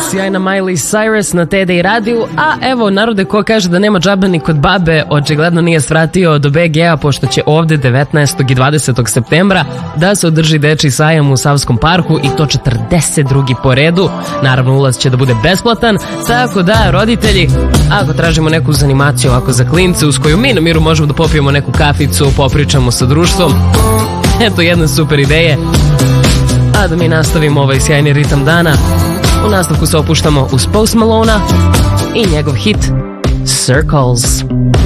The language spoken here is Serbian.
Sjajna Miley Cyrus na TD radiju, a evo, narode, ko kaže da nema džabe ni kod babe, očigledno nije svratio do BG-a, pošto će ovde 19. i 20. septembra da se održi dečiji sajam u Savskom parku i to 42. po redu. Naravno, ulaz će da bude besplatan, tako da, roditelji, ako tražimo neku zanimaciju ovako za klince, uz koju mi na miru možemo da popijemo neku kaficu, popričamo sa društvom, eto jedne super ideje. A da mi nastavimo ovaj sjajni ritam dana, u nastavku se opuštamo uz Post Malona i njegov hit Circles.